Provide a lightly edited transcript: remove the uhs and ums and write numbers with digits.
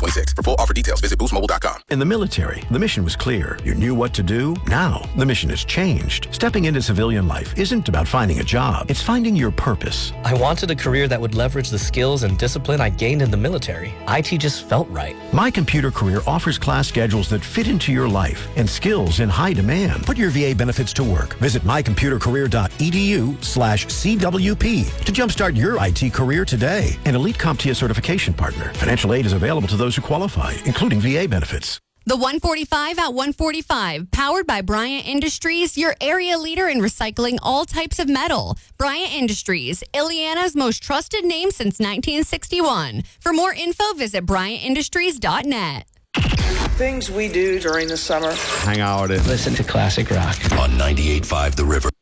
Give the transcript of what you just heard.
26. For full offer details, visit boostmobile.com. In the military, the mission was clear. You knew what to do. Now, the mission has changed. Stepping into civilian life isn't about finding a job. It's finding your purpose. I wanted a career that would leverage the skills and discipline I gained in the military. IT just felt right. My Computer Career offers class schedules that fit into your life and skills in high demand. Put your VA benefits to work. Visit mycomputercareer.edu/CWP to jumpstart your IT career today. An Elite CompTIA certification partner. Financial aid is available to those who qualify, including VA benefits. The 145 at 145, powered by Bryant Industries, your area leader in recycling all types of metal. Bryant Industries, Illiana's most trusted name since 1961. For more info, visit bryantindustries.net. Things we do during the summer. Hang out and listen to classic rock. On 98.5 The River.